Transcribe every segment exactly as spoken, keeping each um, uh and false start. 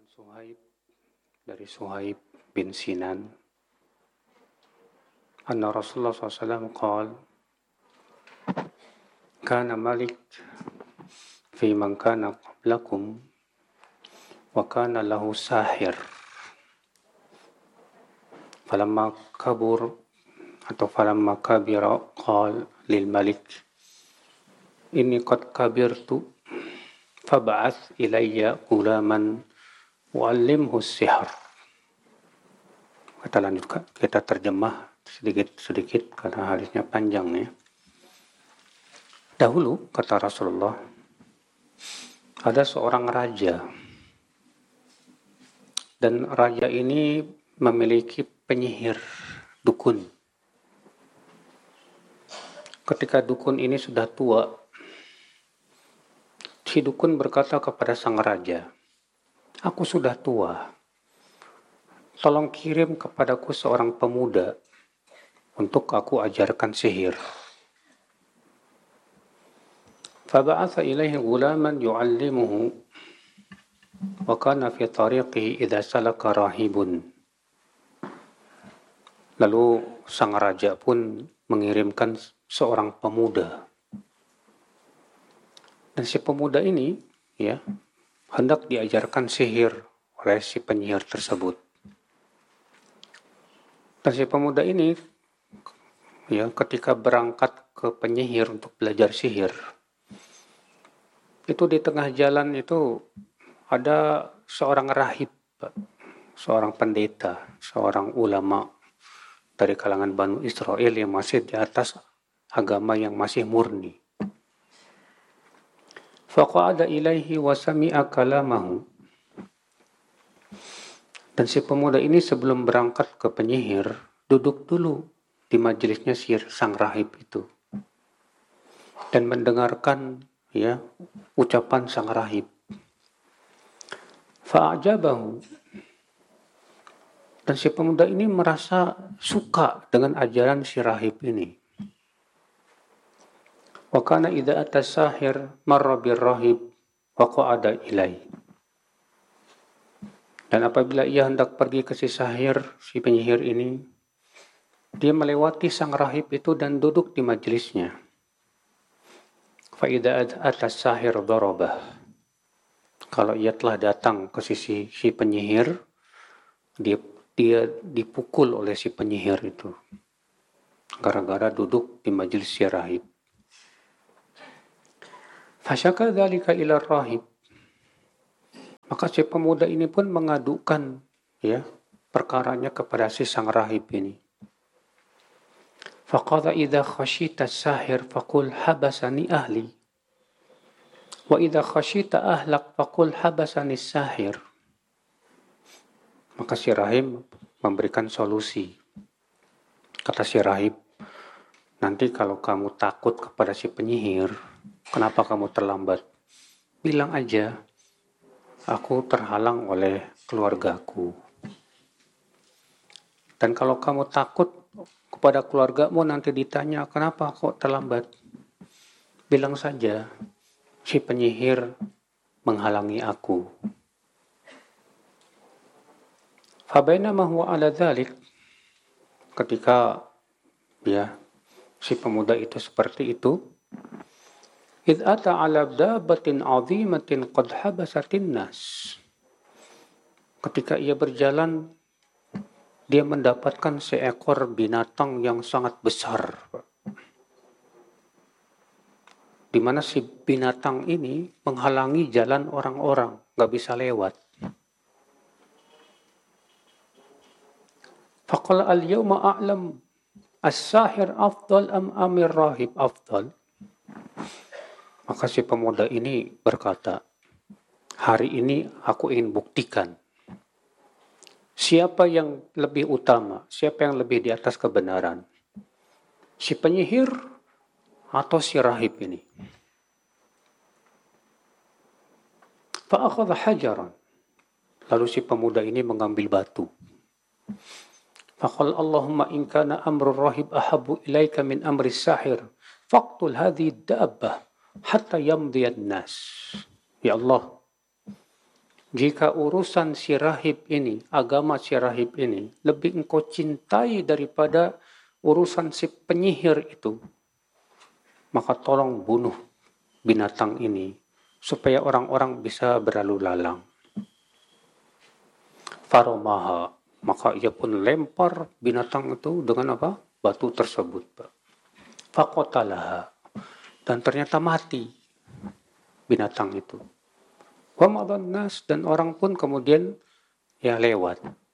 Suhaib dari Suhaib bin Sinan anna Rasulullah sallallahu alaihi wasallam qala kana malik fi man kana qablakum wa kana lahu sahir falamma kabur atau falamma kabira qala lil malik inni qad kabirtu fab'ath ilayya gulaman wa'allimhu sihr. Kita lanjutkan, kita terjemah sedikit-sedikit karena hadisnya panjang ya. Dahulu kata Rasulullah, ada seorang raja dan raja ini memiliki penyihir dukun. Ketika dukun ini sudah tua, si dukun berkata kepada sang raja, "Aku sudah tua. Tolong kirim kepadaku seorang pemuda untuk aku ajarkan sihir." Faba'atha ilaihi gulaman yu'allimuhu wa kana fi tariqihi idza salaka rahibun. Lalu sang raja pun mengirimkan seorang pemuda. Dan si pemuda ini ya hendak diajarkan sihir oleh si penyihir tersebut. Dan si pemuda ini ya ketika berangkat ke penyihir untuk belajar sihir, itu di tengah jalan itu ada seorang rahib, seorang pendeta, seorang ulama dari kalangan Banu Israel yang masih di atas agama yang masih murni. Faqa'ada ilaihi wa sami'a kalamahu. Dan si pemuda ini sebelum berangkat ke penyihir, duduk dulu di majelisnya si sang rahib itu. Dan mendengarkan ya ucapan sang rahib. Fa'ajabahu. Dan si pemuda ini merasa suka dengan ajaran si rahib ini. Wa kana idza ata sahir marra birrahib wa qa'ada ilai. Dan apabila ia hendak pergi ke si sahir, si penyihir ini, dia melewati sang rahib itu dan duduk di majelisnya. Fa idza ata sahir darabah. Kalau ia telah datang ke sisi si penyihir, dia dia dipukul oleh si penyihir itu. Gara-gara duduk di majelis si rahib. Fasyaka dzalika ila rahib. Maka si pemuda ini pun mengadukan ya perkaranya kepada si sang rahib ini. Faqala idza khashita sahir faqul habasani ahli. Wa idza khashita ahlak faqul habasani sahir. Maka si rahib memberikan solusi. Kata si rahib, nanti kalau kamu takut kepada si penyihir, kenapa kamu terlambat? Bilang aja, aku terhalang oleh keluargaku. Dan kalau kamu takut kepada keluargamu nanti ditanya, kenapa kok terlambat? Bilang saja, si penyihir menghalangi aku. Fabainama huwa ala dzalik, ketika ya si pemuda itu seperti itu, idh ata ala dabatin azimatin qad habasatin nas. Ketika ia berjalan, dia mendapatkan seekor binatang yang sangat besar. Di mana si binatang ini menghalangi jalan orang-orang, gak bisa lewat. Faqala al-yawma a'lam as-sahir afdal am amir rahib afdal. Maka si pemuda ini berkata, hari ini aku ingin buktikan siapa yang lebih utama, siapa yang lebih di atas kebenaran, si penyihir atau si rahib ini. Fa'akhadha hajaran. Lalu si pemuda ini mengambil batu. Faqala Allahumma in kana amrul rahib ahabbu ilaika min amri sahir faqtul hadhihi dabbah hatta yamdiyan nas. Ya Allah, Jika urusan si rahib ini, agama si rahib ini, lebih engkau cintai daripada urusan si penyihir itu, maka tolong bunuh binatang ini supaya orang-orang bisa berlalu lalang. Faromaha, maka ia pun lempar binatang itu dengan apa? Batu tersebut. Fakotalaha, dan ternyata mati binatang itu. Wamadhan nas, dan orang pun kemudian ya lewat.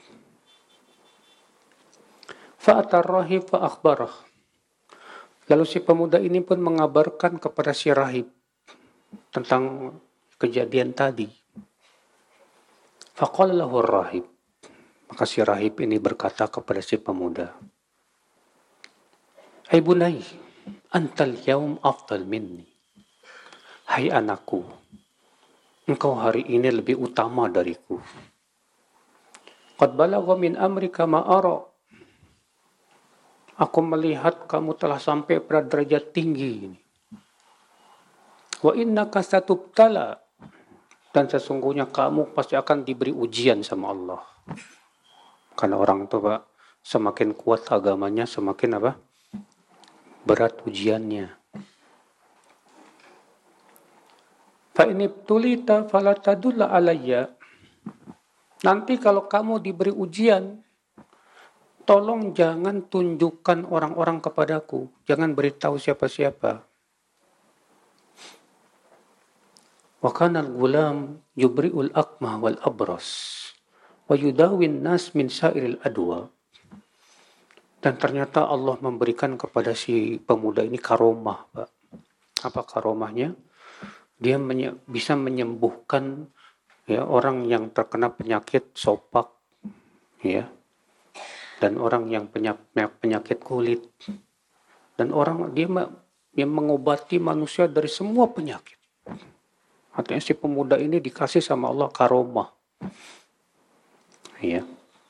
Fa'atar rahib fa'akhbarah. Lalu si pemuda ini pun mengabarkan kepada si rahib tentang kejadian tadi. Faqala lahu rahib. Maka si rahib ini berkata kepada si pemuda, Hai bunai, antal yaum afdal minni. Hai anakku, engkau hari ini lebih utama dariku. Qad balagha min amrika ma ara. Aku melihat kamu telah sampai pada derajat tinggi ini. Wa innaka satubtala, dan sesungguhnya kamu pasti akan diberi ujian sama Allah. Karena orang itu Pak, semakin kuat agamanya, semakin apa? Berat ujiannya. Fa inibtulita fala tadulla alayya. Nanti kalau kamu diberi ujian, tolong jangan tunjukkan orang-orang kepadaku, jangan beritahu siapa-siapa. Wa kana al-gulam yubri'ul aqmah wal abras wa yudawin nas min sa'iril adwa. Dan ternyata Allah memberikan kepada si pemuda ini karomah, Pak. Apa karomahnya? Dia menye- bisa menyembuhkan ya orang yang terkena penyakit sopak, ya, dan orang yang penyakit, penyakit kulit, dan orang dia yang mengobati manusia dari semua penyakit. Artinya si pemuda ini dikasih sama Allah karomah, ya.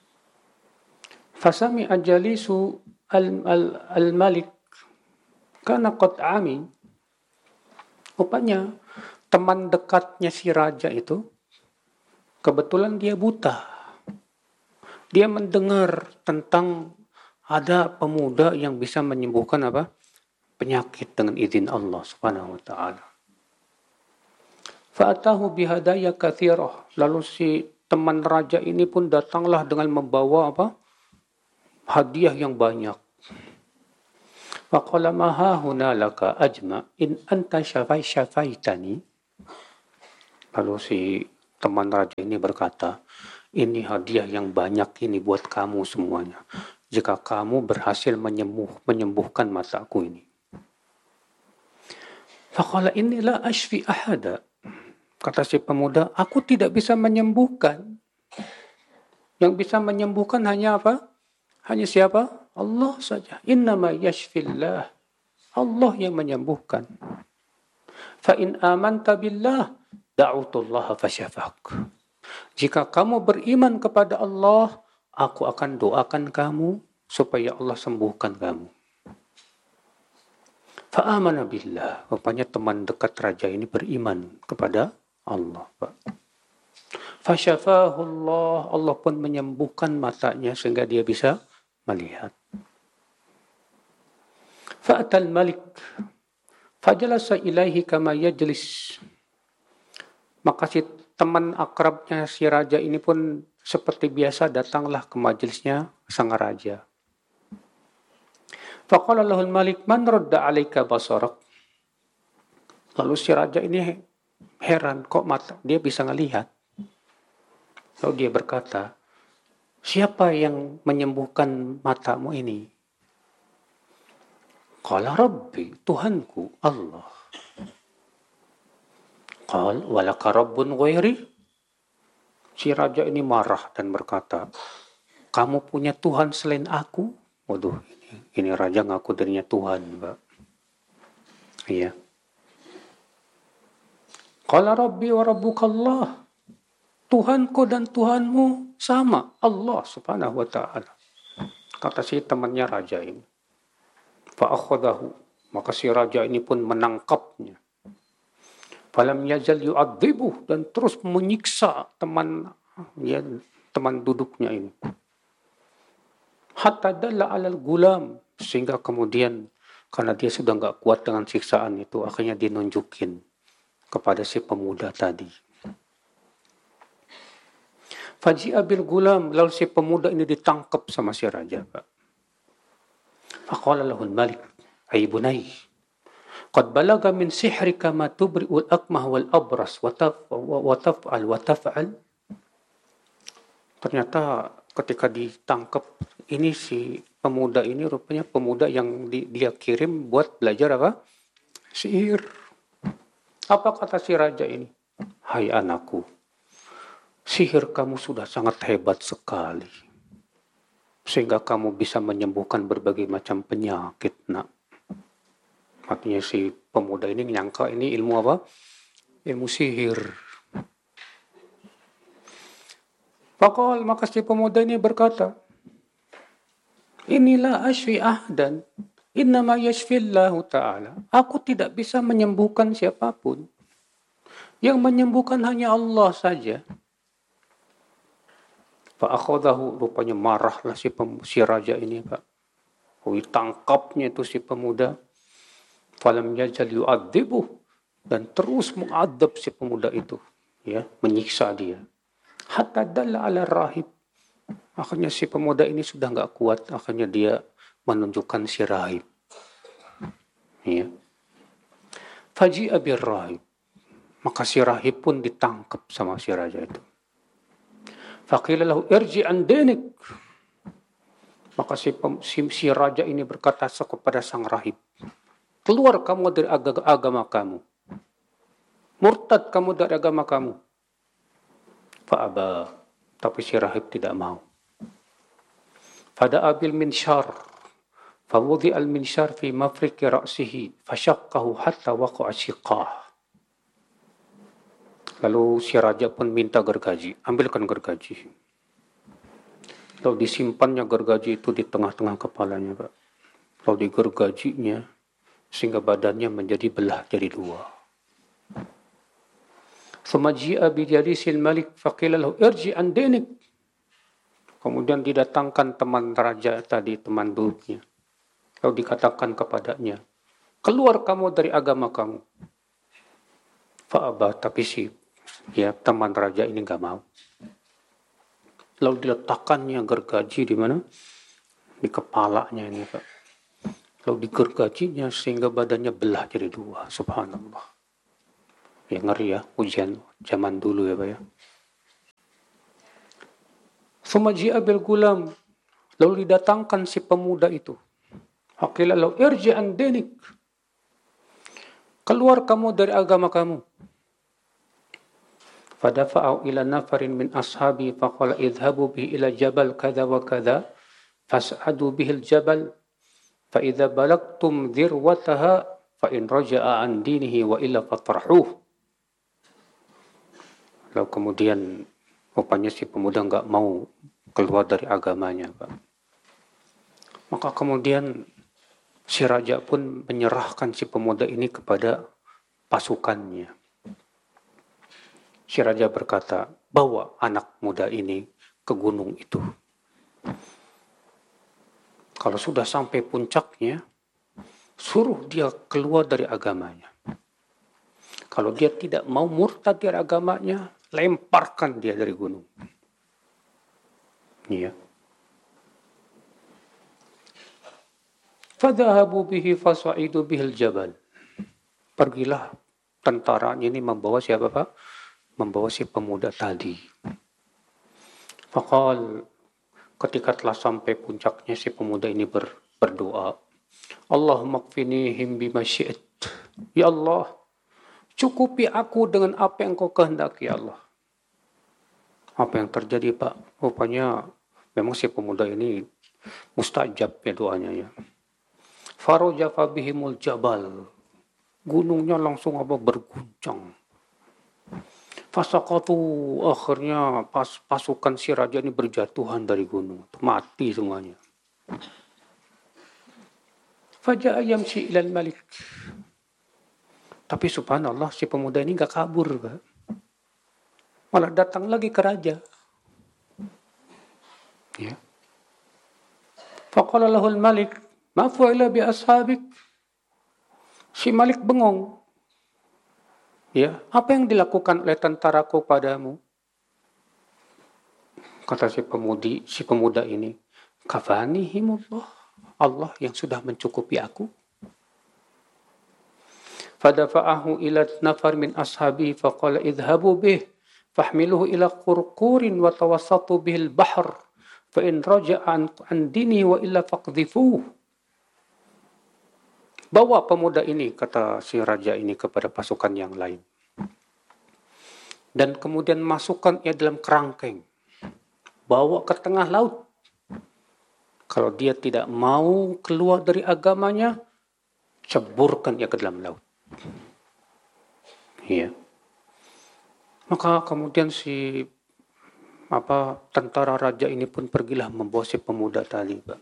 Fasami ajalisu al-malik karena qad ami. Rupanya teman dekatnya si raja itu kebetulan dia buta. Dia mendengar tentang ada pemuda yang bisa menyembuhkan apa? Penyakit dengan izin Allah Subhanahu wa taala. Fa'atahu bihadaya katsirah. Lalu si teman raja ini pun datanglah dengan membawa apa? Hadiah yang banyak. Faqala ma hahuna laka ajma in anta syafai syafaitani. Lalu si teman raja ini berkata, ini hadiah yang banyak ini buat kamu semuanya. Jika kamu berhasil menyembuh, menyembuhkan mataku ini. Faqala inni la ashfi ahada. Kata si pemuda, aku tidak bisa menyembuhkan. Yang bisa menyembuhkan hanya apa? Hanya siapa? Allah saja. Innama yashfillah. Allah yang menyembuhkan. Fa in amanta billah da'utullaha fasyafak. Jika kamu beriman kepada Allah, aku akan doakan kamu supaya Allah sembuhkan kamu. Fa amana billah. Rupanya teman dekat raja ini beriman kepada Allah, Pak. Fasyafahu Allah. Allah pun menyembuhkan matanya sehingga dia bisa melihat. Fa'atal malik fajalasa ilaihi kama yajlis. Maka si teman akrabnya si raja ini pun seperti biasa datanglah ke majelisnya sang raja. Faqala lahul malik man radda alaika basarak. Lalu si raja ini heran, kok mata dia bisa ngelihat. Lalu dia berkata, siapa yang menyembuhkan matamu ini? Qala Rabbi, Tuhanku, Allah. Qal walaka rabbun ghairi. Si raja ini marah dan berkata, kamu punya Tuhan selain aku? Waduh, ini, ini raja ngaku dirinya Tuhan, Mbak. Iya. Qala Rabbi wa rabbuka Allah. Tuhanku dan Tuhanmu sama, Allah Subhanahu wa taala. Kata si temannya raja ini. Fa akhadahu, maka si raja ini pun menangkapnya. Falam yazal yu'adzibuh, dan terus menyiksa teman ya, teman duduknya ini. Hatta dalla alal gulam, sehingga kemudian karena dia sudah nggak kuat dengan siksaan itu, akhirnya dinunjukin kepada si pemuda tadi. Faji'a bil gulam, lalu si pemuda ini ditangkap sama si raja, Pak. Faqala lahul malik, ay bunay, qad balaga min sihrika ma tubri'ul akmah wal abras wa taf'al wa taf'al. Ternyata ketika ditangkap, ini si pemuda ini rupanya pemuda yang di, dia kirim buat belajar apa? Sihir. Apa kata si raja ini? Hai anakku, sihir kamu sudah sangat hebat sekali. Sehingga kamu bisa menyembuhkan berbagai macam penyakit, nak. Artinya si pemuda ini nyangka ini ilmu apa? Ilmu sihir. Fakal, maka si pemuda ini berkata, inilah ashfi ahdan, innama yashfillahu ta'ala. Aku tidak bisa menyembuhkan siapapun. Yang menyembuhkan hanya Allah saja. Fa'akhadahu, rupanya marahlah si, pem, si raja ini, Pak. Tangkapnya itu si pemuda. Falam yajal yu'adzibuh, dan terus mengadab si pemuda itu, ya, menyiksa dia. Hatta dalla ala rahib. Akhirnya si pemuda ini sudah nggak kuat, akhirnya dia menunjukkan si rahib. Ya. Faji'a bir rahib. Maka si rahib pun ditangkap sama si raja itu. Faqila lahu irji an dinik. Maka si, si, si raja ini berkata kepada sang rahib, keluar kamu dari agama, agama kamu. Murtad kamu dari agama kamu. Fa'aba. Tapi si rahib tidak mau. Fada'a bil minsyar. Fawudi al minsyar fi mafriki ra'sihi. Fasyaqqahu hatta waqa'a syiqah. Lalu si raja pun minta gergaji. Ambilkan gergaji. Lalu disimpannya gergaji itu di tengah-tengah kepalanya, Pak. Lalu digergajinya sehingga badannya menjadi belah jadi dua. Sumaji'a bijalisil malik faqila lahu irji an dinik. Kemudian didatangkan teman raja tadi, teman duduknya. Lalu dikatakan kepadanya, keluar kamu dari agama kamu. Fa'aba, tapi si ya teman raja ini enggak mau. Lalu diletakkannya gergaji di mana? Di kepalanya ini, Pak. Lalu digergajinya sehingga badannya belah jadi dua. Subhanallah. Ya ngeri ya, ujian zaman dulu ya, Pak ya. Sumaji'a bil gulam. Lalu didatangkan si pemuda itu. Aqila lahu irji an dinik. Keluar kamu dari agama kamu. Fadafa'u ila nafarin min ashabi faqala idhabu bihi ila jabal kada wa kada fas'adu bihi al-jabal fa idza balagtum dhirwataha fa in raja'a an dinihi wa illa fatrahuh. Lalu kemudian rupanya si pemuda enggak mau keluar dari agamanya, Pak. Maka kemudian si raja pun menyerahkan si pemuda ini kepada pasukannya. Si raja berkata, bawa anak muda ini ke gunung itu. Kalau sudah sampai puncaknya, suruh dia keluar dari agamanya. Kalau dia tidak mau murtad dari agamanya, lemparkan dia dari gunung. Iya. Fadhahabu bihi fasa'idu bihil jabal. Pergilah tentaranya ini membawa siapa, Pak? Membawa si pemuda tadi. Faqal, ketika telah sampai puncaknya, si pemuda ini ber, berdoa, Allahumma kfinihim bima syi'it. Ya Allah, cukupi aku dengan apa yang kau kehendaki, ya Allah. Apa yang terjadi, Pak? Rupanya memang si pemuda ini mustajab ya doanya ya. Farojafa bihimul jabal. Gunungnya langsung apa berguncang. Fasaqatu, akhirnya pas, pasukan si raja ini berjatuhan dari gunung. Mati semuanya. Faja'a yamshi ilal malik. Tapi subhanallah si pemuda ini gak kabur, Pak. Malah datang lagi ke raja. Ya. Faqala lahul malik, ma fu'ila bi ashabik? Si Malik bengong. Ya, apa yang dilakukan oleh tentaraku padamu? Kata si pemudi, si pemuda ini, kafanihimullah, Allah yang sudah mencukupi aku. Fadafa'ahu ila nafar min ashabi faqala idhabu bih fahmiluhu ila qurqurin wa tawassatu bihil bahr fa in raja'a an dini wa illa faqdhifuh. Bawa pemuda ini, kata si raja ini kepada pasukan yang lain. Dan kemudian masukkan ia dalam kerangkeng. Bawa ke tengah laut. Kalau dia tidak mau keluar dari agamanya, ceburkan ia ke dalam laut. Iya. Maka kemudian si apa tentara raja ini pun pergilah membawa si pemuda tadi, Pak.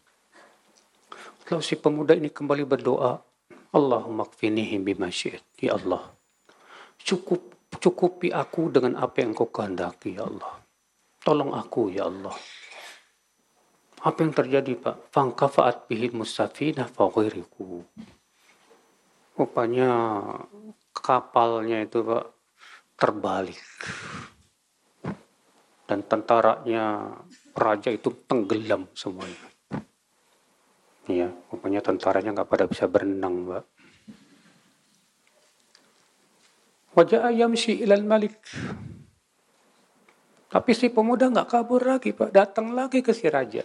Lalu si pemuda ini kembali berdoa, Allahumma kfinihim bima syi'it. Ya Allah, cukup cukupi aku dengan apa yang Kau kehendaki, ya Allah. Tolong aku, ya Allah. Apa yang terjadi, Pak? Fangkafa'at bihil musafinah faghiriku. Rupanya kapalnya itu, Pak, terbalik. Dan tentaranya raja itu tenggelam semuanya. Ya, rupanya tentaranya nggak pada bisa berenang, Pak. Waja'a yamshi ilal malik. Tapi si pemuda nggak kabur lagi, Pak. Datang lagi ke si raja.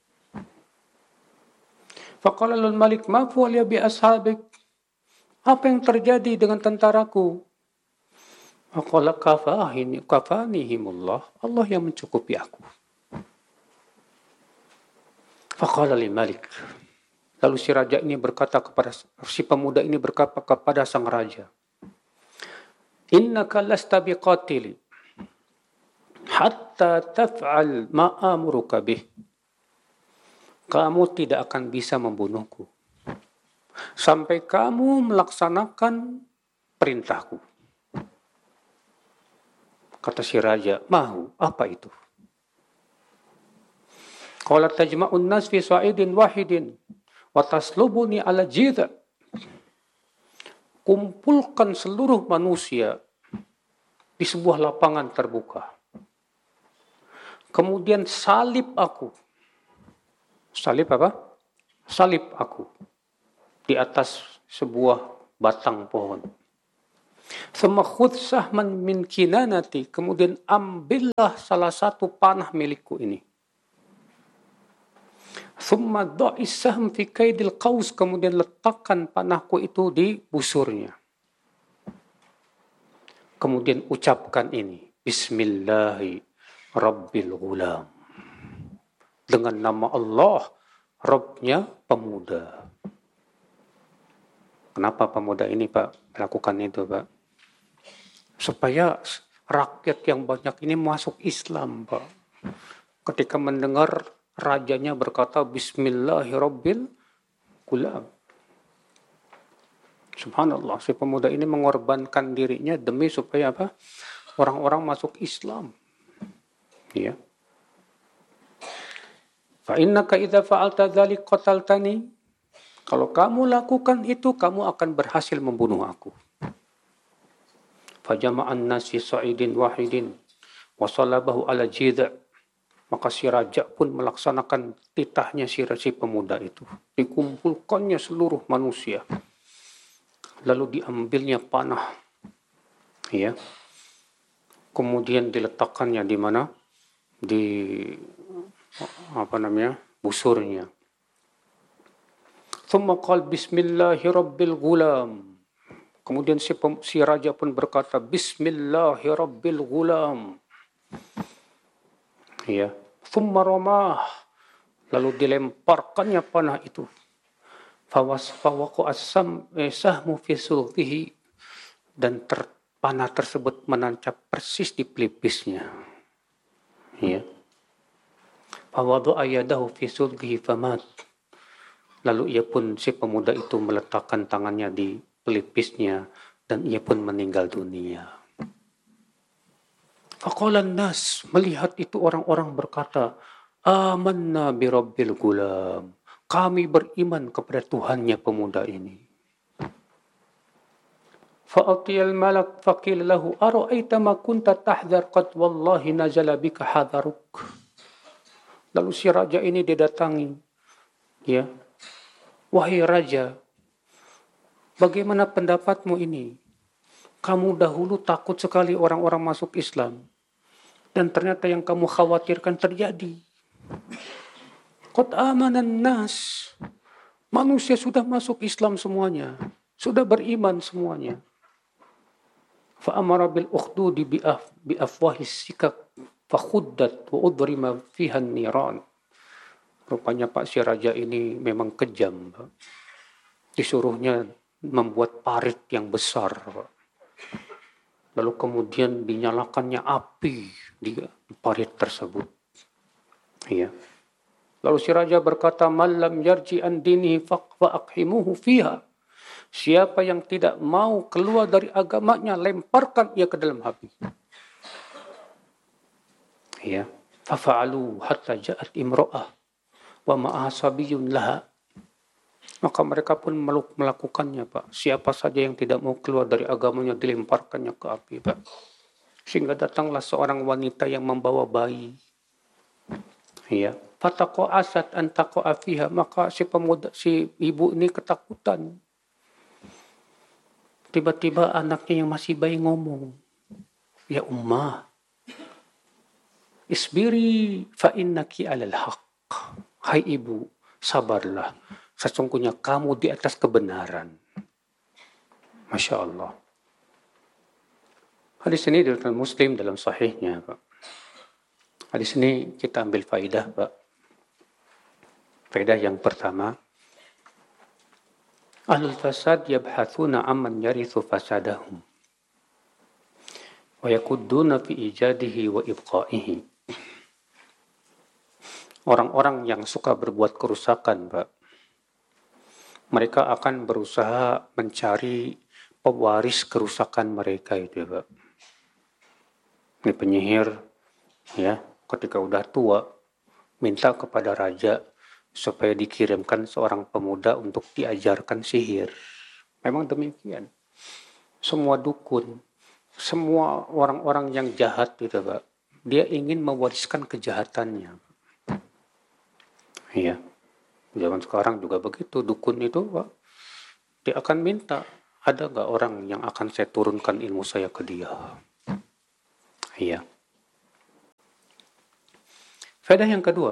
Faqala lil malik ma fu'aliya bi ashabik? Apa yang terjadi dengan tentaraku? Faqala kafahini kafanihimullah. Allah yang mencukupi aku. Faqala lil malik. Lalu si raja ini berkata kepada si pemuda ini berkata kepada sang raja, innaka lasta biqatili hatta taf'al ma amuruka bih. Kamu tidak akan bisa membunuhku sampai kamu melaksanakan perintahku. Kata si raja, mahu, apa itu? Qala tajma'un nas fi sa'idin wahidin wa taslubuni ala jidha. Kumpulkan seluruh manusia di sebuah lapangan terbuka. Kemudian salib aku. Salib apa? Salib aku di atas sebuah batang pohon. Thumma khudh sahman min kinanati. Kemudian ambillah salah satu panah milikku ini. Thumma da'is sahm fi kaidil qaus. Kemudian letakkan panahku itu di busurnya. Kemudian ucapkan ini. Bismillahi Rabbil Ghulam. Dengan nama Allah, Rabbnya pemuda. Kenapa pemuda ini, Pak, melakukan itu, Pak? Supaya rakyat yang banyak ini masuk Islam, Pak. Ketika mendengar rajanya berkata Bismillahirrabbil Ghulam. Subhanallah, si pemuda ini mengorbankan dirinya demi supaya apa? Orang-orang masuk Islam. Ya. Fa innaka idza fa'alta dzalik qataltani. Kalau kamu lakukan itu, kamu akan berhasil membunuh aku. Fa jama'an nasi sa'idin wahidin wa salabahu ala jidha. Maka si raja pun melaksanakan titahnya si si pemuda itu. Dikumpulkannya seluruh manusia. Lalu diambilnya panah. Ya. Kemudian diletakkannya di mana? Di apa namanya? Busurnya. Thumma qala Bismillahirabbil Ghulam. Kemudian si, si raja pun berkata Bismillahirabbil Ghulam. Ya. Thumma ramah. Lalu dilemparkannya panah itu. Fawas fawaqu as-sam sahmu fi sultihi, dan ter, panah tersebut menancap persis di pelipisnya. Ya. Fawada'a yadahu fi sultihi famat. Lalu ia pun si pemuda itu meletakkan tangannya di pelipisnya, dan ia pun meninggal dunia. Faqalan nas, melihat itu orang-orang berkata, amanna bi rabbil gulam. Kami beriman kepada Tuhannya pemuda ini. Fa'atiyal malak faqila lahu ara'aita ma kunta tahdhar qad wallahi nazala bika hadharuk. Lalu si raja ini didatangi. Ya. Wahai raja, bagaimana pendapatmu ini? Kamu dahulu takut sekali orang-orang masuk Islam. Dan ternyata yang kamu khawatirkan terjadi. Qad amanan nas. Manusia sudah masuk Islam semuanya. Sudah beriman semuanya. Fa'amara bil ukhdudi bi'afwahis sikak. Fakhuddat wa udrima fihan niran. Rupanya Pak si raja ini memang kejam. Pak. Disuruhnya membuat parit yang besar. Pak. Lalu kemudian dinyalakannya api di parit tersebut. Ya. Lalu si raja berkata, "Malam yarji an dinihi fa'aqhimuhu fiha." Siapa yang tidak mau keluar dari agamanya, lemparkan ia ke dalam api. Ya. Fafa'alu hatta ja'at imra'ah wa ma'aha sabiyyun laha. Maka mereka pun melakukannya, Pak. Siapa saja yang tidak mau keluar dari agamanya dilemparkannya ke api, Pak. Sehingga datanglah seorang wanita yang membawa bayi. Ya. Fataqo asad antaqo afiha. Maka si pemuda, si ibu ini ketakutan. Tiba-tiba anaknya yang masih bayi ngomong. Ya ummah. Isbiri fa innaki alal haq. Hai ibu, sabarlah. Sesungguhnya kamu di atas kebenaran. Masya Allah. Hadis ini diriwayatkan Muslim dalam sahihnya, Pak. Hadis ini kita ambil faidah, Pak. Faidah yang pertama, ahlul fasad yabhathuna amman yarithu fasadahum wa yakudduna fi ijadihi wa ibqaihi. Orang-orang yang suka berbuat kerusakan, Pak, mereka akan berusaha mencari pewaris kerusakan mereka itu, Pak. Ini penyihir, ya, ketika udah tua, minta kepada raja supaya dikirimkan seorang pemuda untuk diajarkan sihir. Memang demikian. Semua dukun, semua orang-orang yang jahat itu, Pak, dia ingin mewariskan kejahatannya. Iya. Zaman sekarang juga begitu, dukun itu, Pak, dia akan minta, ada nggak orang yang akan saya turunkan ilmu saya ke dia? Iya. Faedah yang kedua,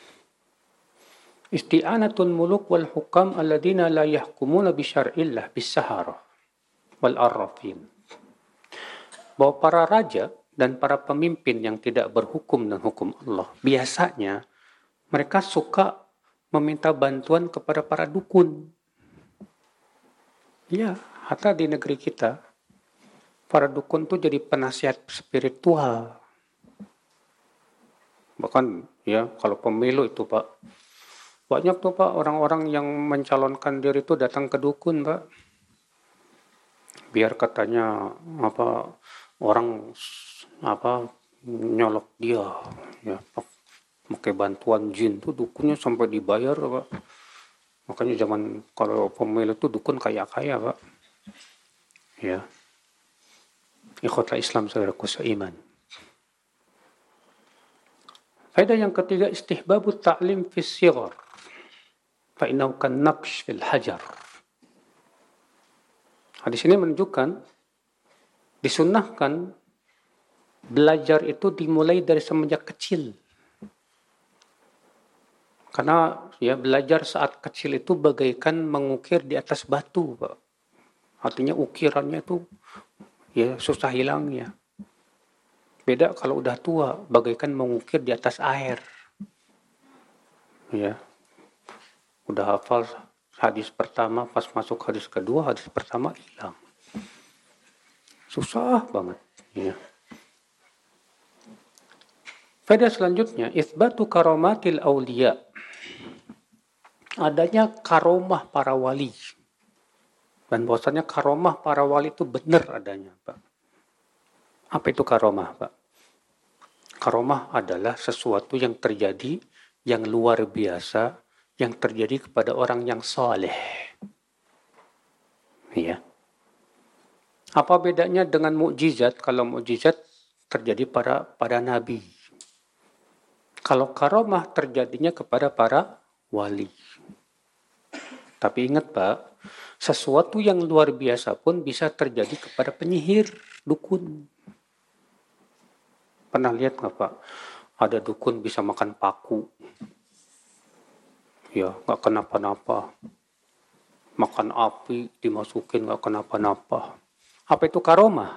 isti'anatul muluk wal hukam alladina la yahkumuna bi syar'illah bis sahara wal arrafin. Bahwa para raja dan para pemimpin yang tidak berhukum dan hukum Allah, biasanya mereka suka meminta bantuan kepada para dukun. Ya, hatta di negeri kita, para dukun itu jadi penasihat spiritual. Bahkan, ya, kalau pemilu itu, Pak, banyak tuh, Pak, orang-orang yang mencalonkan diri itu datang ke dukun, Pak. Biar katanya, apa, orang, apa, nyolok dia, ya, pakai bantuan jin tuh dukunnya sampai dibayar, Pak. Makanya zaman kalau pemilu tuh dukun kaya-kaya, Pak. Ya. Ikhwatul Islam saudaraku seiman. Faedah yang ketiga, istihbabut ta'lim fi sighar. Fa innahu kan naqsh fil hajar. Hadis ini menunjukkan disunnahkan belajar itu dimulai dari semenjak kecil. Karena ya belajar saat kecil itu bagaikan mengukir di atas batu, Pak. Artinya ukirannya itu ya susah hilangnya. Beda kalau udah tua, bagaikan mengukir di atas air. Ya. Udah hafal hadis pertama, pas masuk hadis kedua, hadis pertama hilang. Susah banget, ya. Faedah selanjutnya, itsbatu karamatil auliya. Adanya karomah para wali. Dan bahwasanya karomah para wali itu benar adanya, Pak. Apa itu karomah, Pak? Karomah adalah sesuatu yang terjadi yang luar biasa, yang terjadi kepada orang yang soleh. Ya. Apa bedanya dengan mukjizat? Kalau mukjizat terjadi pada pada nabi. Kalau karomah terjadinya kepada para wali. Tapi ingat Pak, sesuatu yang luar biasa pun bisa terjadi kepada penyihir, dukun. Pernah lihat nggak Pak? Ada dukun bisa makan paku. Ya, nggak kenapa-napa. Makan api, dimasukin nggak kenapa-napa. Apa itu karomah?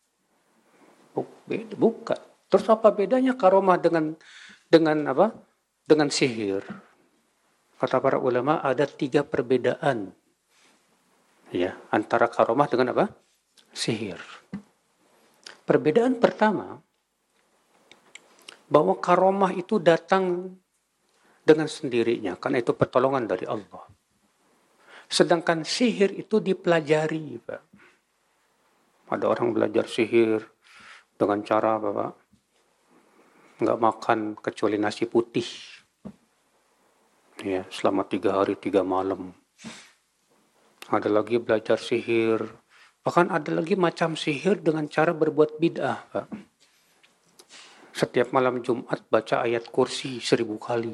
Bukan. Terus apa bedanya karomah dengan dengan apa? Dengan sihir? Kata para ulama ada tiga perbedaan. Ya, antara karomah dengan apa? Sihir. Perbedaan pertama, bahwa karomah itu datang dengan sendirinya, karena itu pertolongan dari Allah. Sedangkan sihir itu dipelajari, Pak. Ada orang belajar sihir dengan cara, Bapak, nggak makan kecuali nasi putih. Ya, selama tiga hari, tiga malam. Ada lagi belajar sihir. Bahkan ada lagi macam sihir dengan cara berbuat bid'ah, Pak. Setiap malam Jumat baca ayat kursi seribu kali.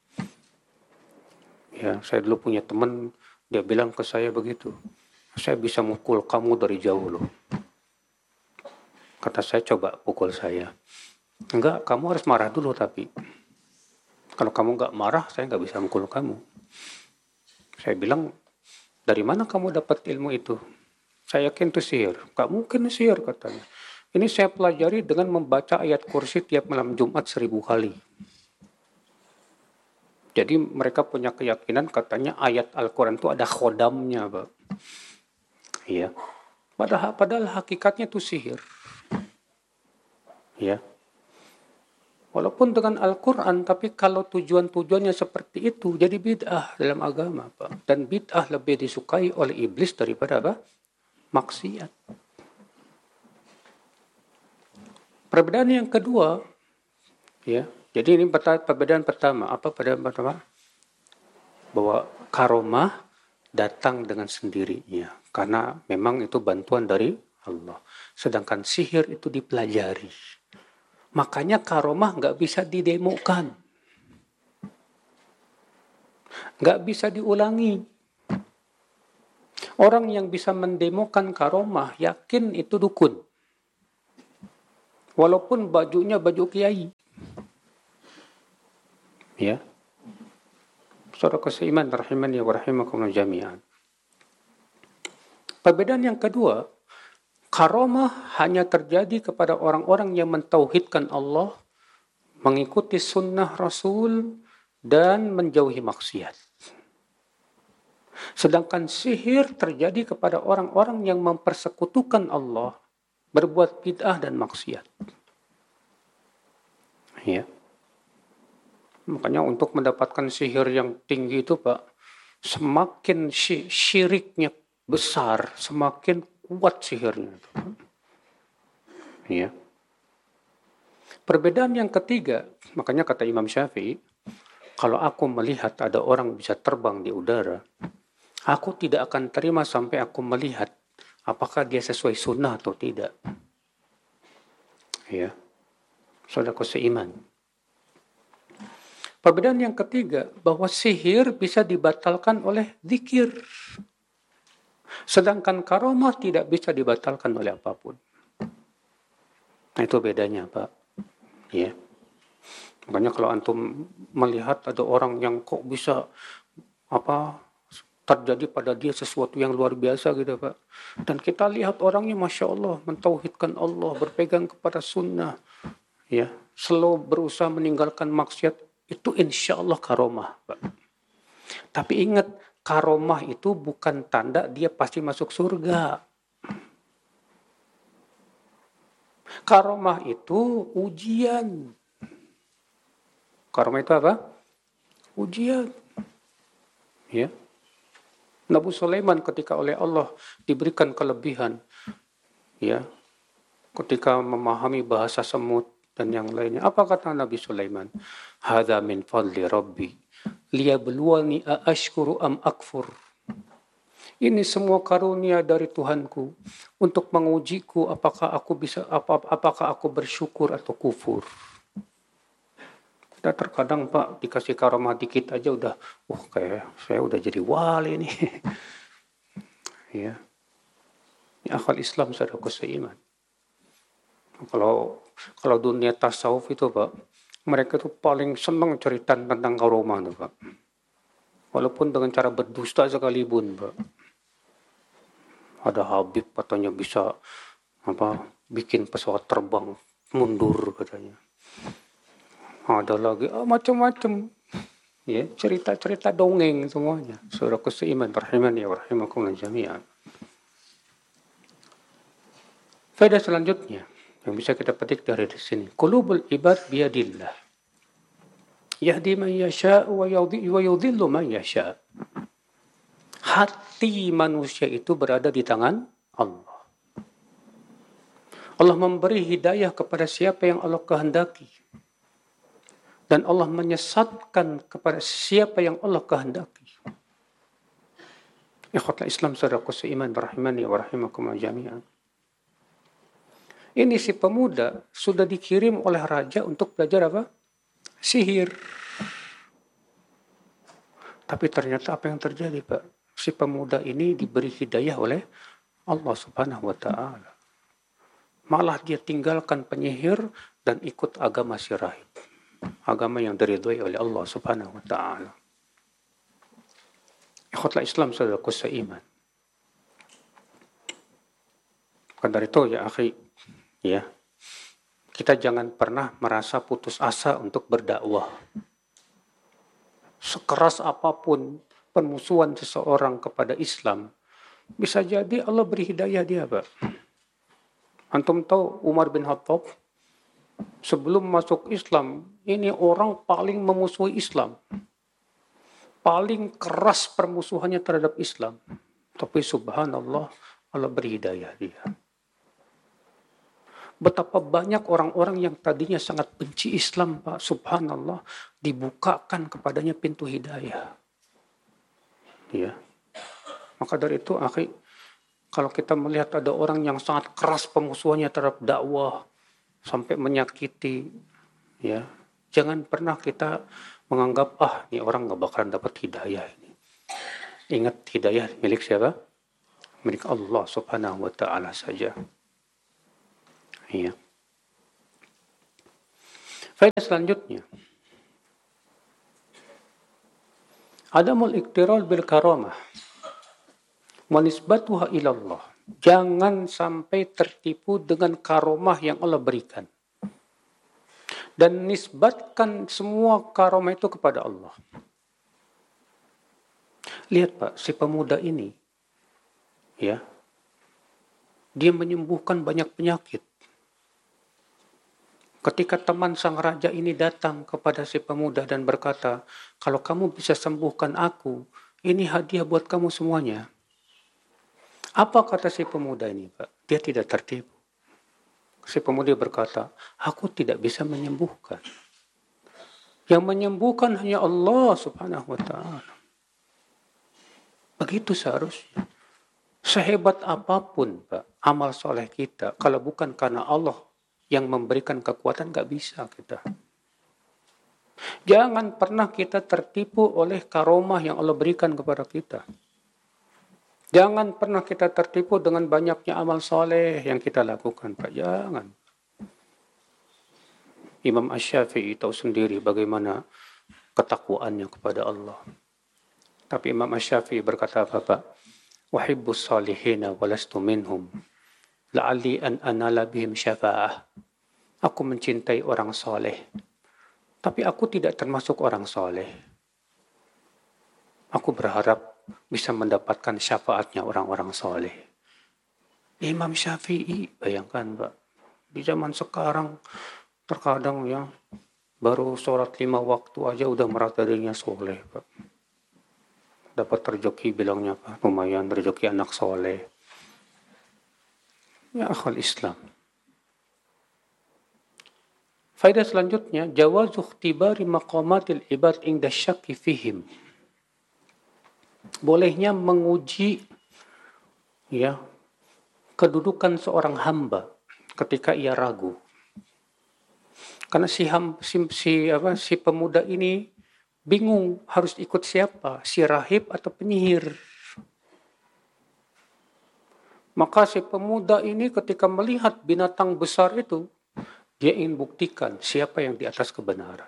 Ya, saya dulu punya teman, dia bilang ke saya begitu. Saya bisa mukul kamu dari jauh loh. Kata saya, coba pukul saya. Enggak, kamu harus marah dulu tapi. Kalau kamu enggak marah, saya enggak bisa mukul kamu. Saya bilang, dari mana kamu dapat ilmu itu? Saya yakin itu sihir. Enggak mungkin sihir katanya. Ini saya pelajari dengan membaca ayat kursi tiap malam Jumat seribu kali. Jadi mereka punya keyakinan katanya ayat Al-Quran itu ada khodamnya, Pak. Iya. Padahal, padahal hakikatnya itu sihir. Ya. Walaupun dengan Al-Quran, tapi kalau tujuan-tujuannya seperti itu, jadi bid'ah dalam agama, Pak. Dan bid'ah lebih disukai oleh iblis daripada apa? Maksiat. Perbedaan yang kedua, ya. Jadi ini perbedaan pertama. Apa perbedaan pertama? Bahwa karomah datang dengan sendirinya. Karena memang itu bantuan dari Allah. Sedangkan sihir itu dipelajari. Makanya karomah nggak bisa didemokan. Nggak bisa diulangi. Orang yang bisa mendemokan karomah, yakin itu dukun. Walaupun bajunya baju kiai. Ya. Saudara seiman rahimani wa rahimakumullah jami'an. Perbedaan yang kedua, karomah hanya terjadi kepada orang-orang yang mentauhidkan Allah, mengikuti sunnah Rasul, dan menjauhi maksiat. Sedangkan sihir terjadi kepada orang-orang yang mempersekutukan Allah, berbuat bid'ah dan maksiat. Ya. Makanya untuk mendapatkan sihir yang tinggi itu, Pak, semakin syiriknya besar, semakin kuat sihirnya. Ya. Perbedaan yang ketiga, makanya kata Imam Syafi'i, kalau aku melihat ada orang bisa terbang di udara, aku tidak akan terima sampai aku melihat apakah dia sesuai sunnah atau tidak. Ya. Saudaraku seiman. Perbedaan yang ketiga, bahwa sihir bisa dibatalkan oleh zikir. Sedangkan karomah tidak bisa dibatalkan oleh apapun. Nah itu bedanya Pak. Ya. Makanya kalau antum melihat ada orang yang kok bisa apa terjadi pada dia sesuatu yang luar biasa gitu Pak. Dan kita lihat orangnya Masya Allah, mentauhidkan Allah, berpegang kepada sunnah. Ya, selalu berusaha meninggalkan maksiat. Itu insya Allah karomah, Pak. Tapi ingat, karomah itu bukan tanda dia pasti masuk surga. Karomah itu ujian. Karomah itu apa? Ujian. Ya. Nabi Sulaiman ketika oleh Allah diberikan kelebihan, ya, ketika memahami bahasa semut dan yang lainnya. Apa kata Nabi Sulaiman? Hadza min fadli Rabbi liyabluwani aashkuru am akfur. Ini semua karunia dari Tuhanku untuk mengujiku apakah aku bisa apa apakah aku bersyukur atau kufur. Kita terkadang Pak dikasih karomah dikit aja udah, uh kayak saya udah jadi wali nih. Ya. Ini akal Islam saudaraku seiman. Kalau kalau dunia tasawuf itu Pak, mereka tuh paling senang cerita tentang karomah tuh Pak. Walaupun dengan cara berdusta sekalipun Pak. Ada Habib katanya bisa apa bikin pesawat terbang mundur katanya. Ada lagi oh, macam-macam. Ya, cerita-cerita dongeng semuanya. Saudaraku seiman rahimani wa rahimakumullah jami'an. Faedah selanjutnya yang bisa kita petik dari sini, qulubul ibad biyadillah. Yahdi man yasha' wa yudhillu man yasha'. Hati manusia itu berada di tangan Allah. Allah memberi hidayah kepada siapa yang Allah kehendaki. Dan Allah menyesatkan kepada siapa yang Allah kehendaki. Ikhwatul Islam saudaraku seiman rahimani wa rahimakumullah jami'an. Ini si pemuda sudah dikirim oleh raja untuk belajar apa? Sihir. Tapi ternyata apa yang terjadi Pak? Si pemuda ini diberi hidayah oleh Allah Subhanahu wa Ta'ala. Malah dia tinggalkan penyihir dan ikut agama si rahib. Agama yang diridhoi oleh Allah Subhanahu wa Ta'ala. Ikhwatul Islam saudaraku seiman. Maka dari itu ya akhi, ya, kita jangan pernah merasa putus asa untuk berdakwah. Sekeras apapun permusuhan seseorang kepada Islam, bisa jadi Allah beri hidayah dia, Pak. Antum tahu Umar bin Khattab sebelum masuk Islam, ini orang paling memusuhi Islam. Paling keras permusuhannya terhadap Islam. Tapi subhanallah, Allah beri hidayah dia. Betapa banyak orang-orang yang tadinya sangat benci Islam, Pak, subhanallah, dibukakan kepadanya pintu hidayah. Ya. Maka dari itu, akhi, kalau kita melihat ada orang yang sangat keras pemusuhannya terhadap dakwah sampai menyakiti, ya, jangan pernah kita menganggap ah ini orang nggak bakalan dapat hidayah ini. Ingat hidayah milik siapa? Milik Allah Subhanahu wa Ta'ala saja. Iya. Faedah selanjutnya. Adamul iktiral bil karamah wa nisbatuha ila Allah. Jangan sampai tertipu dengan karomah yang Allah berikan. Dan nisbatkan semua karomah itu kepada Allah. Lihat Pak, si pemuda ini, ya, dia menyembuhkan banyak penyakit. Ketika teman sang raja ini datang kepada si pemuda dan berkata, kalau kamu bisa sembuhkan aku, ini hadiah buat kamu semuanya. Apa kata si pemuda ini, Pak? Dia tidak tertipu. Si pemuda berkata, aku tidak bisa menyembuhkan. Yang menyembuhkan hanya Allah Subhanahu wa Ta'ala. Begitu seharusnya. Sehebat apapun, Pak, amal soleh kita, kalau bukan karena Allah yang memberikan kekuatan, gak bisa kita. Jangan pernah kita tertipu oleh karomah yang Allah berikan kepada kita. Jangan pernah kita tertipu dengan banyaknya amal soleh yang kita lakukan, Pak. Jangan. Imam Asy-Syafi'i tahu sendiri bagaimana ketakwaannya kepada Allah. Tapi Imam Asy-Syafi'i berkata apa, Pak? Wahibbus salihina walastu minhum. La'alli an anala bihim syafa'ah. Aku mencintai orang soleh. Tapi aku tidak termasuk orang soleh. Aku berharap bisa mendapatkan syafaatnya orang-orang soleh. Imam Syafi'i, bayangkan Pak, di zaman sekarang terkadang ya baru sholat lima waktu aja udah merasa dirinya soleh, Pak. dapat rezeki bilangnya apa? Lumayan rezeki anak soleh. Ya akhal Islam. Faedah selanjutnya, jawazu ikhtibari maqamatil ibad inda syakki fihim. Bolehnya menguji ya kedudukan seorang hamba ketika ia ragu. Karena si, ham, si, si, apa, si pemuda ini bingung harus ikut siapa, si rahib atau penyihir. Maka si pemuda ini ketika melihat binatang besar itu, dia ingin buktikan siapa yang di atas kebenaran.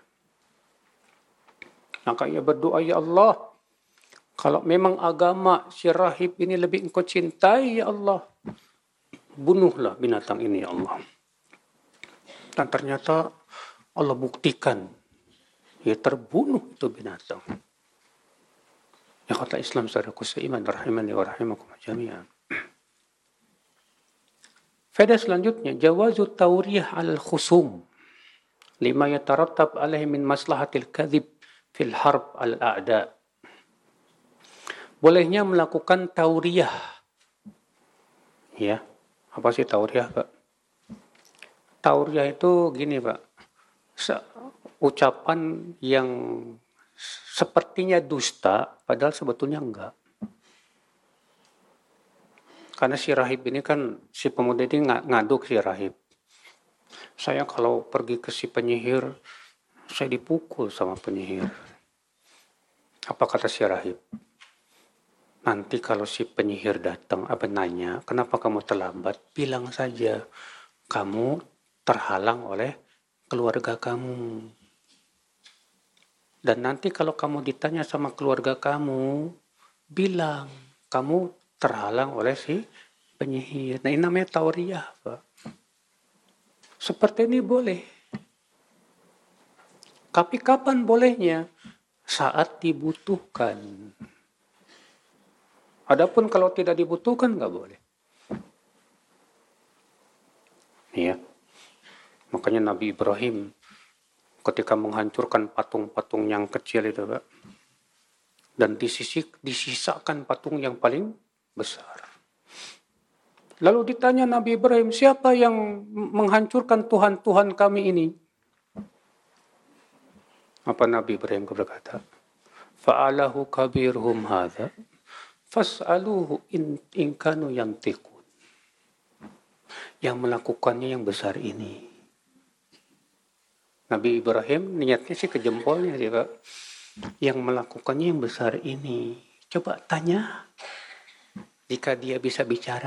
Maka ia berdoa, ya Allah, kalau memang agama si rahib ini lebih engkau cintai, ya Allah, bunuhlah binatang ini, ya Allah. Dan ternyata Allah buktikan, ya terbunuh itu binatang. Ya kata Islam saudaraku seiman, rahimani wa rahimakum jami'an. Faedah selanjutnya, jawazu tawriyah al-khusum lima yatarattab alaihi min maslahatil kadhib fil harb al-a'da. Bolehnya melakukan tauriyah. Ya, apa sih tauriyah, Pak? Tauriyah itu gini, Pak. Ucapan yang sepertinya dusta, padahal sebetulnya enggak. Karena si rahib ini kan, si pemuda ini ngaduk si rahib. Saya kalau pergi ke si penyihir, saya dipukul sama penyihir. Apa kata si rahib? Nanti kalau si penyihir datang, apa nanya, kenapa kamu terlambat? Bilang saja, kamu terhalang oleh keluarga kamu. Dan nanti kalau kamu ditanya sama keluarga kamu, bilang, kamu terhalang oleh si penyihir. Nah ini namanya tauriyah, Pak. Seperti ini boleh. Tapi kapan bolehnya? Saat dibutuhkan. Adapun kalau tidak dibutuhkan, nggak boleh. Iya. Makanya Nabi Ibrahim ketika menghancurkan patung-patung yang kecil itu, Pak, dan disisik, disisakan patung yang paling besar. Lalu ditanya Nabi Ibrahim, siapa yang menghancurkan Tuhan-Tuhan kami ini? Apa Nabi Ibrahim berkata? Fa'alahu kabirhum hadha fas'aluhu in, in kanu yantiqun. Yang melakukannya yang besar ini. Nabi Ibrahim niatnya sih ke jempolnya sih, Pak. Yang melakukannya yang besar ini. Coba tanya. Jika dia bisa bicara.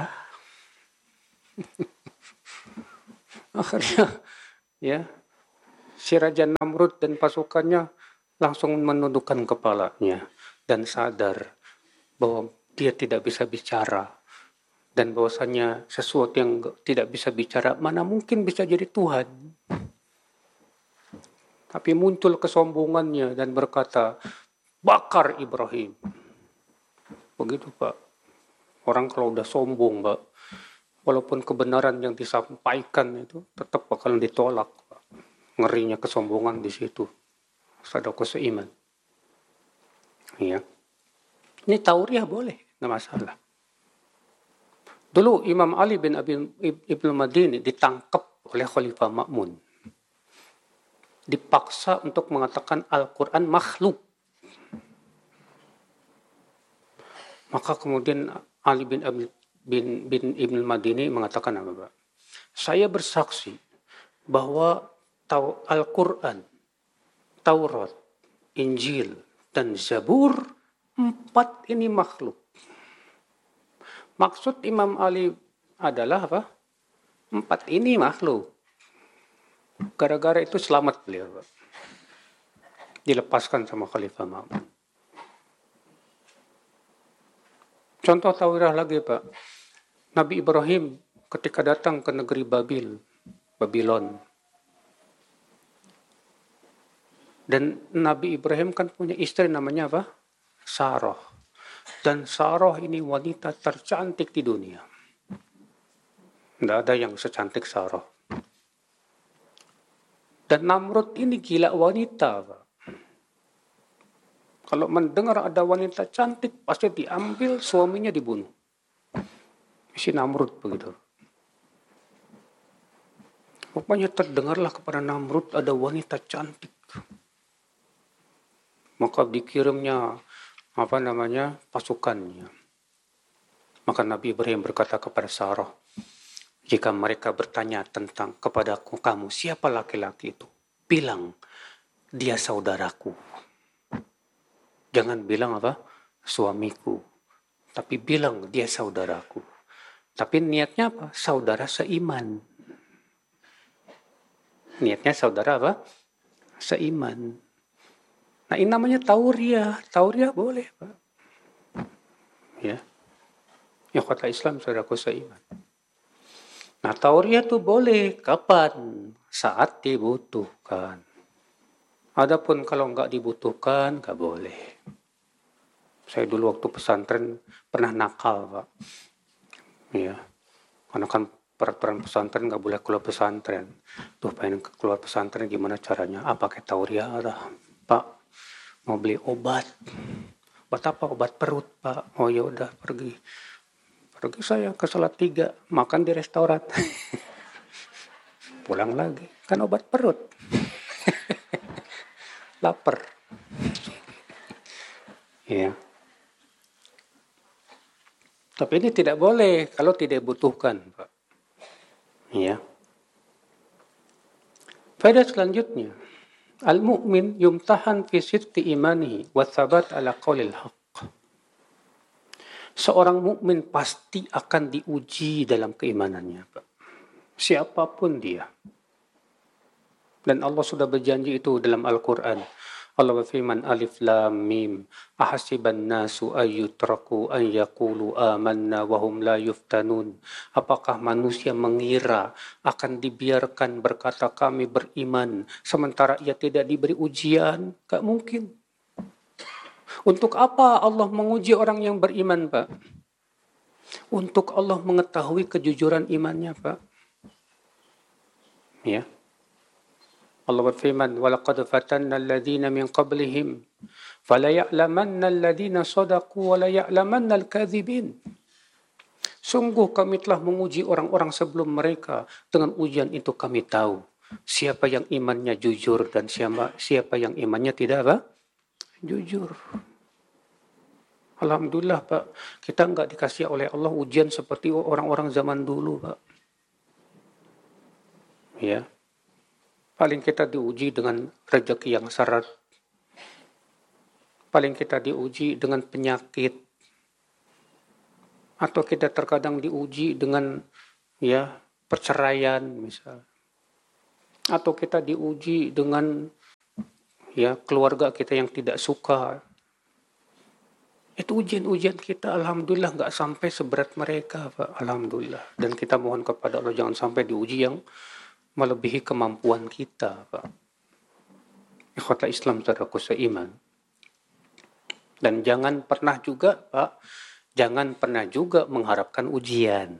Akhirnya ya si Raja Namrud dan pasukannya langsung menundukkan kepalanya dan sadar bahwa dia tidak bisa bicara dan bahwasanya sesuatu yang tidak bisa bicara mana mungkin bisa jadi Tuhan. Tapi muncul kesombongannya dan berkata, bakar Ibrahim. Begitu, Pak. Orang kalau udah sombong, Pak, walaupun kebenaran yang disampaikan itu tetap bakalan ditolak, Pak. Ngerinya kesombongan di situ. Saudaraku seiman. Ya. Ini tauriah boleh, nggak masalah. Dulu Imam Ali bin Abi Ibnu Madini ditangkap oleh Khalifah Ma'mun. Dipaksa untuk mengatakan Al-Quran makhluk. Maka kemudian Ali bin Abi bin, bin Ibnu Madini mengatakan apa, Pak? Saya bersaksi bahwa Al-Quran, Taurat, Injil, dan Zabur, empat ini makhluk. Maksud Imam Ali adalah apa? Empat ini makhluk. Gara-gara itu selamat beliau, Pak. Dilepaskan sama Khalifah Ma'mun. Contoh tauriah lagi, Pak. Nabi Ibrahim ketika datang ke negeri Babil, Babylon. Dan Nabi Ibrahim kan punya istri namanya apa? Sarah. Dan Sarah ini wanita tercantik di dunia. Tidak ada yang secantik Sarah. Dan Namrud ini gila wanita, Pak. Kalau mendengar ada wanita cantik, pasti diambil, suaminya dibunuh. Si Namrud begitu. Pokoknya terdengarlah kepada Namrud ada wanita cantik. Maka dikirimnya apa namanya pasukannya. Maka Nabi Ibrahim berkata kepada Sarah, jika mereka bertanya tentang kepadaku kamu siapa laki-laki itu, bilang dia saudaraku. Jangan bilang apa suamiku, tapi bilang dia saudaraku. Tapi niatnya apa? Saudara seiman. Niatnya saudara apa? Seiman. Nah ini namanya tauriah. Tauriah boleh, Pak. Ya. Ya kata Islam saudaraku seiman. Nah tauriah itu boleh. Kapan? Saat dibutuhkan. Adapun kalau nggak dibutuhkan, nggak boleh. Saya dulu waktu pesantren pernah nakal, Pak. Ya. Karena kan peraturan pesantren nggak boleh keluar pesantren. Tuh pengen keluar pesantren gimana caranya? Ah pakai tauriah lah, Pak. Mau beli obat. Obat apa? Obat perut, Pak. Oh ya udah pergi. Pergi saya ke Salatiga, makan di restoran. Pulang lagi, kan obat perut. Lapar. Ya. Tapi ini tidak boleh kalau tidak dibutuhkan, Pak. Ya. Faedah selanjutnya, al-mu'min yumtahan fi sidqi imanihi wa thabat ala qaulil haqq. Seorang mukmin pasti akan diuji dalam keimanannya, Pak. Siapapun dia. Dan Allah sudah berjanji itu dalam Al-Qur'an. Allah berfirman alif lam mim ahasiban nasu ayyutraku an yaqulu amanna wa hum la yuftanun. Apakah manusia mengira akan dibiarkan berkata kami beriman sementara ia tidak diberi ujian? Gak mungkin. Untuk apa Allah menguji orang yang beriman, Pak? Untuk Allah mengetahui kejujuran imannya, Pak. Ya. Allah berfirman, وَلَقَدْ فَتَنَّا الَّذِينَ مِنْ قَبْلِهِمْ فَلَيَعْلَمَنَّ الَّذِينَ صَدَقُوا وَلَيَعْلَمَنَّ الْكَاذِبِينَ. Sungguh kami telah menguji orang-orang sebelum mereka. Dengan ujian itu kami tahu siapa yang imannya jujur dan siapa, siapa yang imannya tidak apa? Jujur. Alhamdulillah, Pak. Kita enggak dikasih oleh Allah ujian seperti orang-orang zaman dulu, Pak. Ya. Paling kita diuji dengan rezeki yang syarat. Paling kita diuji dengan penyakit. Atau kita terkadang diuji dengan ya perceraian misal. Atau kita diuji dengan ya keluarga kita yang tidak suka. Itu ujian-ujian kita alhamdulillah nggak sampai seberat mereka, Pak. Alhamdulillah. Dan kita mohon kepada Allah jangan sampai diuji yang melebihi kemampuan kita, Pak. Ikhwata Islam saudaraku seiman. Dan jangan pernah juga, Pak, jangan pernah juga mengharapkan ujian.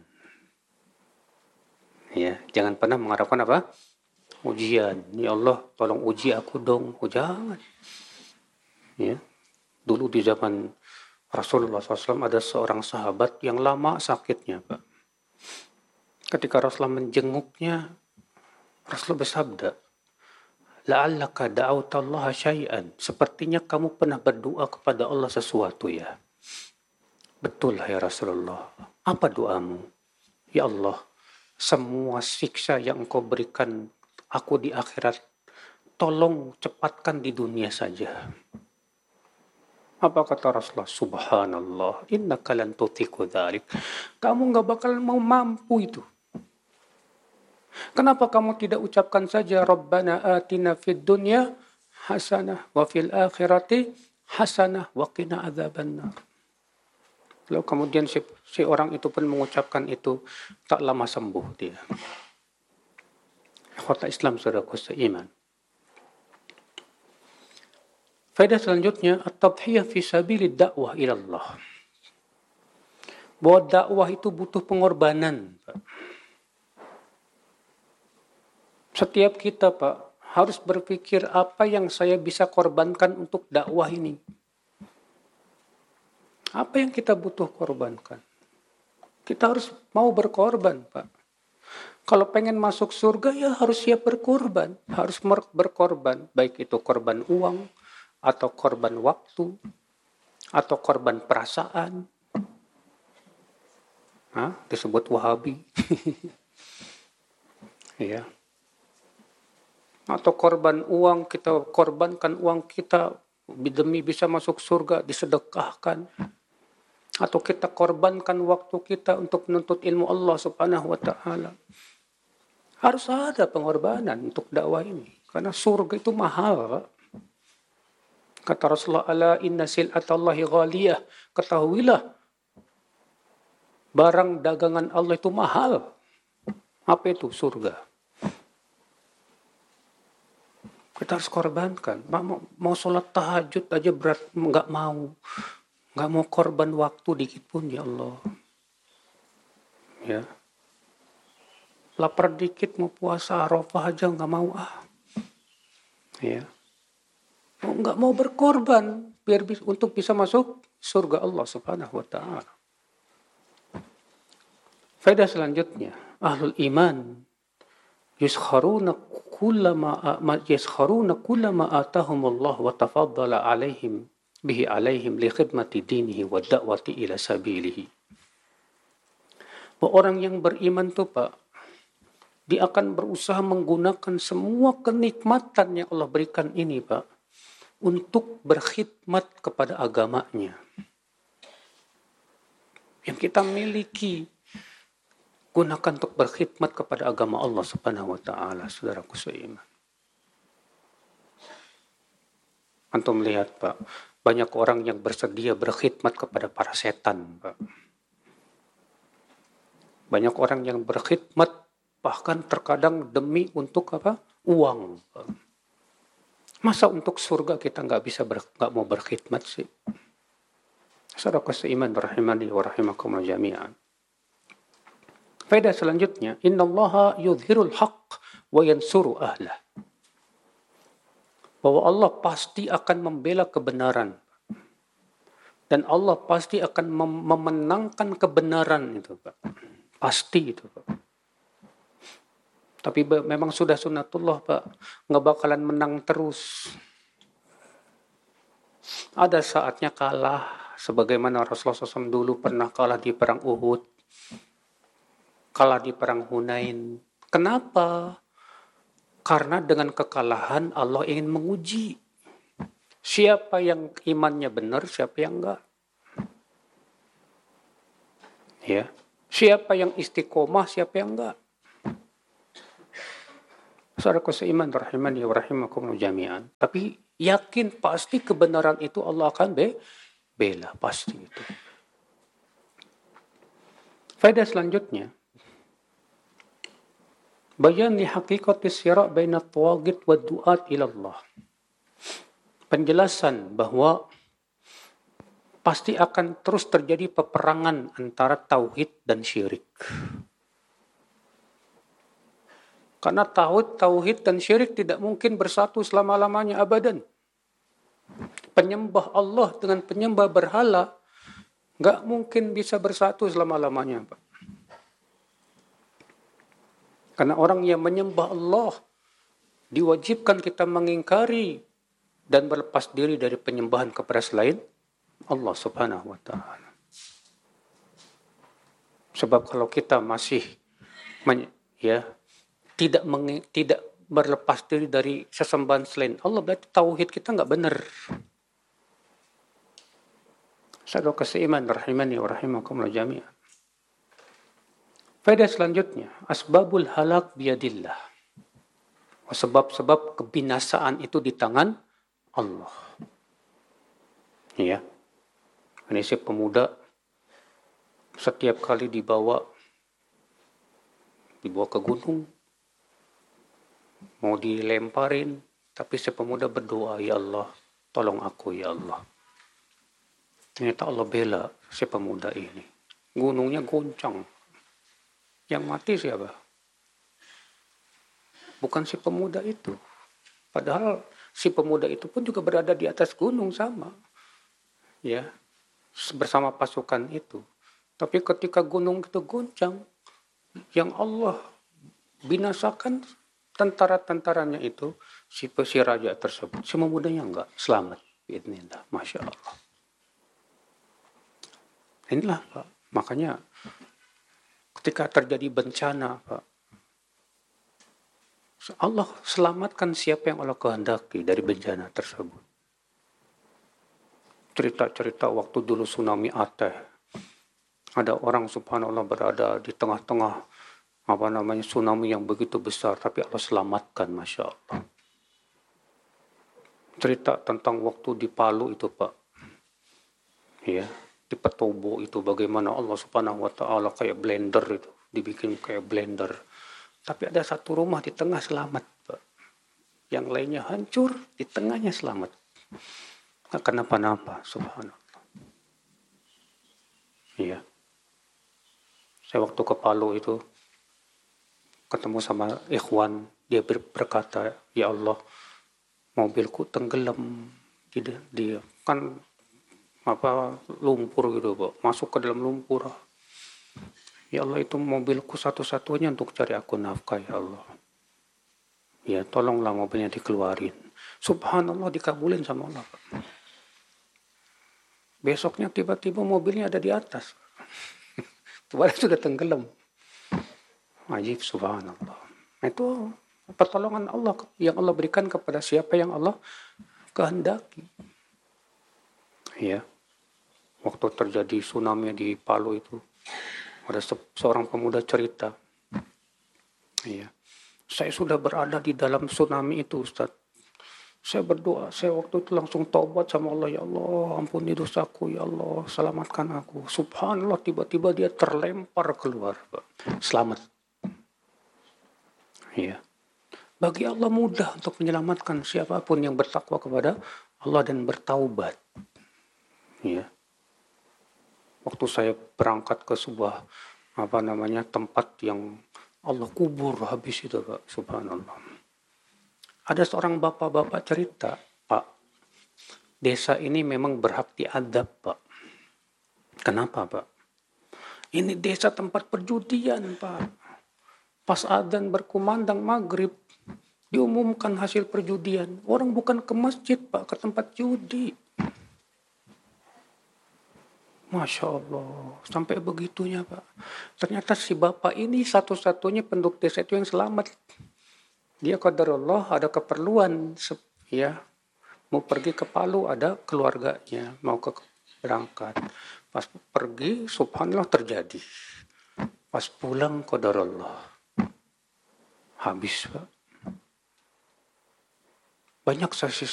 Ya, jangan pernah mengharapkan apa? Ujian. Ya Allah, tolong uji aku dong. Oh, jangan. Ya. Dulu di zaman Rasulullah shallallahu alaihi wasallam ada seorang sahabat yang lama sakitnya, Pak. Ketika Rasulullah menjenguknya, Rasul bersabda, la'allaka da'autallaha syai'an. Sepertinya kamu pernah berdoa kepada Allah sesuatu ya. Betul ya Rasulullah. Apa doamu? Ya Allah, semua siksa yang engkau berikan aku di akhirat, tolong cepatkan di dunia saja. Apa kata Rasulullah? Subhanallah, innaka lan tutiku dzalik. Kamu enggak bakal mau mampu itu. Kenapa kamu tidak ucapkan saja Rabbana atina fid dunya hasanah wa fil akhirati hasanah wa qina adzabannar. Lalu kemudian si, si orang itu pun mengucapkan itu, tak lama sembuh dia. Ikhwata Islam saudaraku seiman. Faedah selanjutnya at-tadhiyah fi sabilid dakwah ila Allah. Bahwa dakwah itu butuh pengorbanan, Pak. Setiap kita, Pak, harus berpikir apa yang saya bisa korbankan untuk dakwah ini. Apa yang kita butuh korbankan? Kita harus mau berkorban, Pak. Kalau pengen masuk surga, ya harus siap berkorban. Harus berkorban, baik itu korban uang, atau korban waktu, atau korban perasaan. Hah? Disebut Wahabi. Ya. Atau korban uang, kita korbankan uang kita demi bisa masuk surga, disedekahkan. Atau kita korbankan waktu kita untuk menuntut ilmu Allah Subhanahu wa taala. Harus ada pengorbanan untuk dakwah ini, karena surga itu mahal. Kata Rasulullah, ala inna sil'atallahi ghaliyah. Ketahuilah, barang dagangan Allah itu mahal. Apa itu? Surga. Kita harus korbankan. Mau, mau sholat tahajud aja berat, nggak mau. Nggak mau korban waktu dikit pun, ya Allah. Ya. Lapar dikit mau puasa Arafah aja nggak mau ah. Ya. Nggak mau berkorban biar bis, untuk bisa masuk surga Allah Subhanahu wa taala. Faedah selanjutnya, ahlul iman yuskharuna kullama yuskharuna kullama atahumullah wa tafaddala alaihim bihi alaihim li khidmati dinihi wa da'wati ila sabilihi. Orang yang beriman tuh Pak, dia akan berusaha menggunakan semua kenikmatan yang Allah berikan ini Pak, untuk berkhidmat kepada agamanya. Yang kita miliki, gunakan untuk berkhidmat kepada agama Allah Subhanahu wa taala, saudaraku seiman. Antum melihat Pak, banyak orang yang bersedia berkhidmat kepada para setan, Pak. Banyak orang yang berkhidmat bahkan terkadang demi untuk apa? Uang, Pak. Masa untuk surga kita nggak bisa ber, nggak mau berkhidmat sih? Saudara seiman rahimani wa rahimakumullah jami'an. Faedah selanjutnya, innallaha yudhirul haqq wa yansuru ahlah. Bahwa Allah pasti akan membela kebenaran. Dan Allah pasti akan mem- memenangkan kebenaran itu, Pak. Pasti itu, Pak. Tapi memang sudah sunatullah, Pak. Nggak bakalan menang terus. Ada saatnya kalah. Sebagaimana Rasulullah shallallahu alaihi wasallam dulu pernah kalah di perang Uhud. Kalah di perang Hunain. Kenapa? Karena dengan kekalahan Allah ingin menguji. Siapa yang imannya benar, siapa yang enggak. Ya. Siapa yang istiqomah, siapa yang enggak. Saudaraku seiman rahimani wa rahimakumullah jami'an. Tapi yakin pasti kebenaran itu Allah akan be bela, pasti itu. Faedah selanjutnya, bayan li haqiqati sira' baina at-tawaghit wa du'at ila Allah. Penjelasan bahwa pasti akan terus terjadi peperangan antara tauhid dan syirik. Karena tauhid, tauhid dan syirik tidak mungkin bersatu selama-lamanya abadan. Penyembah Allah dengan penyembah berhala nggak mungkin bisa bersatu selama-lamanya, Pak. Karena orang yang menyembah Allah diwajibkan kita mengingkari dan berlepas diri dari penyembahan kepada selain Allah Subhanahu wa taala. Sebab kalau kita masih men, ya tidak meng, tidak berlepas diri dari sesembahan selain Allah, berarti tauhid kita nggak benar. Saudara seiman rahimani wa rahimakumullah jami'an. Faedah selanjutnya, asbabul halak biyadillah. Sebab-sebab kebinasaan itu di tangan Allah. Ya. Ini si pemuda setiap kali dibawa dibawa ke gunung, mau dilemparin, tapi si pemuda berdoa, ya Allah, tolong aku ya Allah. Ternyata Allah bela si pemuda ini. Gunungnya goncang. Yang mati siapa? Bukan si pemuda itu. Padahal si pemuda itu pun juga berada di atas gunung sama. Ya. bersama pasukan itu. Tapi ketika gunung itu goncang, yang Allah binasakan tentara-tentaranya itu, si, si raja tersebut. Semua mudanya enggak selamat. Bismillah, Masya Allah. Inilah Pak, makanya ketika terjadi bencana Pak, Allah selamatkan siapa yang Allah kehendaki dari bencana tersebut. Cerita-cerita waktu dulu tsunami Aceh, ada orang subhanallah berada di tengah-tengah apa namanya tsunami yang begitu besar, tapi Allah selamatkan, Masya Allah. Cerita tentang waktu di Palu itu Pak, ya, di Petobo itu bagaimana Allah subhanahu wa ta'ala kayak blender itu, dibikin kayak blender. Tapi ada satu rumah di tengah selamat Pak, yang lainnya hancur, di tengahnya selamat. Nggak kenapa-napa, subhanallah. Iya. Saya waktu ke Palu itu ketemu sama ikhwan, dia berkata, ya Allah, mobilku tenggelam di, di kan apa lumpur gitu Pak, masuk ke dalam lumpur. Ya Allah, itu mobilku satu-satunya untuk cari aku nafkah ya Allah. Ya tolonglah mobilnya dikeluarin. Subhanallah, dikabulin sama Allah Pak. Besoknya tiba-tiba mobilnya ada di atas. Padahal sudah tenggelam. Ajib, subhanallah. Itu pertolongan Allah yang Allah berikan kepada siapa yang Allah kehendaki. Ya. Waktu terjadi tsunami di Palu itu, ada se- seorang pemuda cerita. Ya. Saya sudah berada di dalam tsunami itu, Ustaz. Saya berdoa, saya waktu itu langsung taubat sama Allah, ya Allah, ampuni dosaku, ya Allah, selamatkan aku. Subhanallah, tiba-tiba dia terlempar keluar, Pak. Selamat. Ya. Bagi Allah mudah untuk menyelamatkan siapapun yang bertakwa kepada Allah dan bertaubat. Ya. Waktu saya berangkat ke sebuah apa namanya tempat yang Allah kubur habis itu, Pak. Subhanallah. Ada seorang bapak-bapak cerita, Pak, desa ini memang berhak diadab, Pak. Kenapa, Pak? Ini desa tempat perjudian, Pak. Pas adzan berkumandang maghrib, diumumkan hasil perjudian. Orang bukan ke masjid, Pak, ke tempat judi. Masya Allah, sampai begitunya, Pak. Ternyata si bapak ini satu-satunya penduduk desa itu yang selamat. Dia qadarullah ada keperluan, ya, mau pergi ke Palu, ada keluarganya, mau ke berangkat. Pas pergi, subhanallah terjadi. Pas pulang, qadarullah. Habis, Pak. Banyak saksi